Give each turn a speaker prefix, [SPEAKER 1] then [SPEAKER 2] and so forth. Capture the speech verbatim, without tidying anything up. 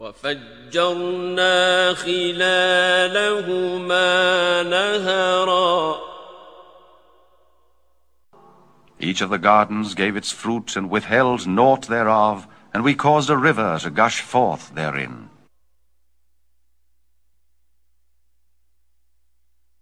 [SPEAKER 1] وَفَجَّرْنَا خِلَالَهُمَا نَهَرًا.
[SPEAKER 2] Each of the gardens gave its fruit and withheld naught thereof, and we caused a river to gush forth therein.